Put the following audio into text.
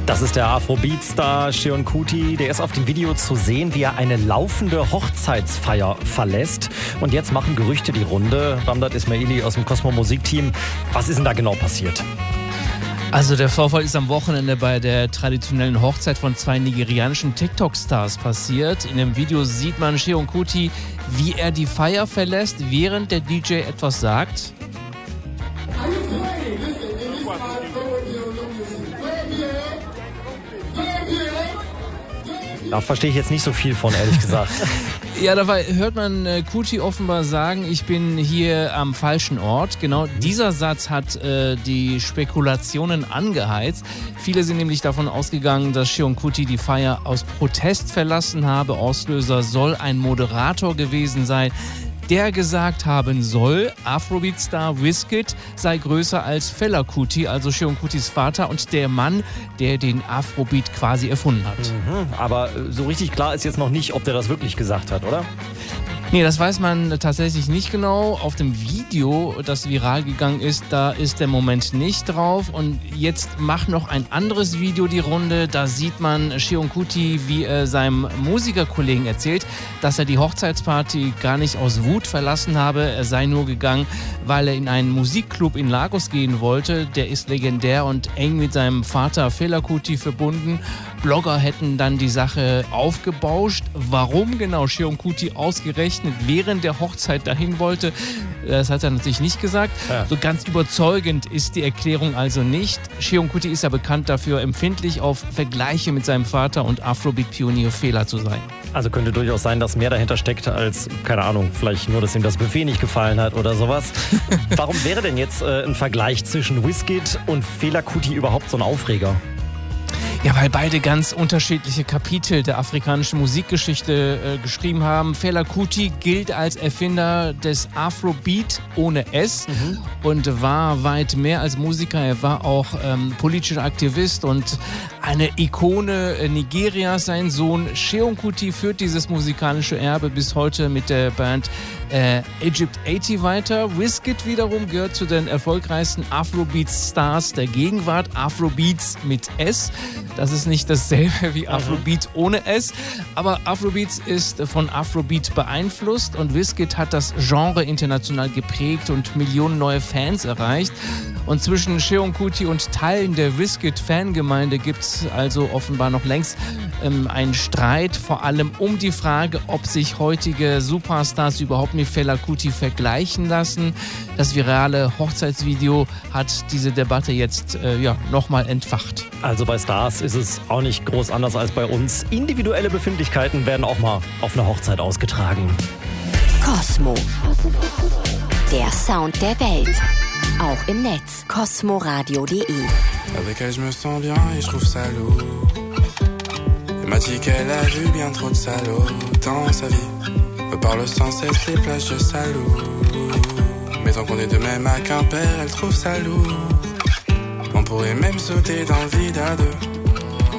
Das ist der Afrobeat-Star Sheon Kuti. Der ist auf dem Video zu sehen, wie er eine laufende Hochzeitsfeier verlässt. Und jetzt machen Gerüchte die Runde. Ramdad Ismaili aus dem Cosmo Musikteam. Was ist denn da genau passiert? Also der Vorfall ist am Wochenende bei der traditionellen Hochzeit von zwei nigerianischen TikTok-Stars passiert. In dem Video sieht man Sheon Kuti, wie er die Feier verlässt, während der DJ etwas sagt. Da verstehe ich jetzt nicht so viel von, ehrlich gesagt. Ja, dabei hört man Kuti offenbar sagen, ich bin hier am falschen Ort. Genau dieser Satz hat die Spekulationen angeheizt. Viele sind nämlich davon ausgegangen, dass Sheon Kuti die Feier aus Protest verlassen habe. Auslöser soll ein Moderator gewesen sein, der gesagt haben soll, Afrobeat-Star Wizkid sei größer als Fela Kuti, also Sheon Kutis Vater und der Mann, der den Afrobeat quasi erfunden hat. Aber so richtig klar ist jetzt noch nicht, ob der das wirklich gesagt hat, oder? Nee, das weiß man tatsächlich nicht genau. Auf dem Video, das viral gegangen ist, da ist der Moment nicht drauf. Und jetzt macht noch ein anderes Video die Runde. Da sieht man Sheon Kuti, wie er seinem Musikerkollegen erzählt, dass er die Hochzeitsparty gar nicht aus Wut verlassen habe. Er sei nur gegangen, weil er in einen Musikclub in Lagos gehen wollte. Der ist legendär und eng mit seinem Vater Fela Kuti verbunden. Blogger hätten dann die Sache aufgebauscht. Warum genau Sheon Kuti ausgerechnet während der Hochzeit dahin wollte, das hat er natürlich nicht gesagt. Ja. So ganz überzeugend ist die Erklärung also nicht. Sheon Kuti ist ja bekannt dafür, empfindlich auf Vergleiche mit seinem Vater und Afrobeat-Pionier Fela zu sein. Also könnte durchaus sein, dass mehr dahinter steckt als, keine Ahnung, vielleicht nur, dass ihm das Buffet nicht gefallen hat oder sowas. Warum wäre denn jetzt ein Vergleich zwischen Wizkid und Fela Kuti überhaupt so ein Aufreger? Ja, weil beide ganz unterschiedliche Kapitel der afrikanischen Musikgeschichte geschrieben haben. Fela Kuti gilt als Erfinder des Afrobeat ohne S und war weit mehr als Musiker. Er war auch politischer Aktivist und eine Ikone Nigerias. Sein Sohn Sheon Kuti führt dieses musikalische Erbe bis heute mit der Band Egypt 80 weiter. Wizkid wiederum gehört zu den erfolgreichsten Afrobeat-Stars der Gegenwart. Afrobeats mit S. Das ist nicht dasselbe wie Afrobeat ohne S, aber Afrobeat ist von Afrobeat beeinflusst und Wizkid hat das Genre international geprägt und Millionen neue Fans erreicht. Und zwischen Sheon Kuti und Teilen der Wizkid-Fangemeinde gibt es also offenbar noch längst einen Streit, vor allem um die Frage, ob sich heutige Superstars überhaupt mit Fela Kuti vergleichen lassen. Das virale Hochzeitsvideo hat diese Debatte jetzt nochmal entfacht. Also bei Stars ist es auch nicht groß anders als bei uns. Individuelle Befindlichkeiten werden auch mal auf einer Hochzeit ausgetragen. Cosmo. Der Sound der Welt. Auch im Netz. cosmoradio.de. Avec elle, je me sens bien et je trouve ça lourd. Elle m'a dit qu'elle a vu bien trop de salauds dans sa vie. Me parle sans cesse les plages de Salou. Mais tant qu'on est de même à Quimper, elle trouve ça lourd. On pourrait même sauter dans le vide à deux.